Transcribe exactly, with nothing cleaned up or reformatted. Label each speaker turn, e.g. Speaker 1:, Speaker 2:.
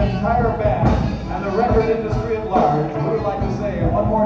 Speaker 1: entire band and the record industry at large, we would like to say one more